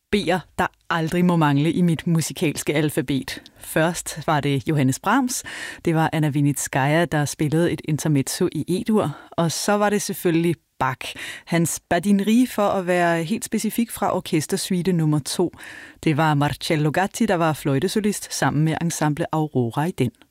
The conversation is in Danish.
B'er, der aldrig må mangle i mit musikalske alfabet. Først var det Johannes Brahms. Det var Anna Vinitskaya, der spillede et intermezzo i E-dur. Og så var det selvfølgelig Bach. Hans Badineri, for at være helt specifik, fra orkestersuite nummer 2. Det var Marcello Gatti, der var fløjtesolist sammen med ensemble Aurora i den.